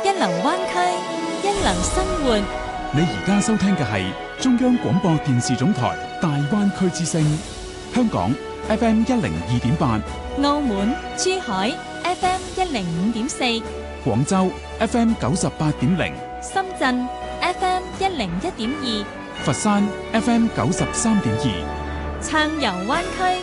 一流灣區，一流生活。 你而家收聽嘅係中央廣播電視總台大灣區之聲，香港 FM 102.8， 澳門、珠海 FM 105.4， 廣州 FM 98.0， 深圳 FM 101.2， 佛山 FM 93.2， 暢遊灣區。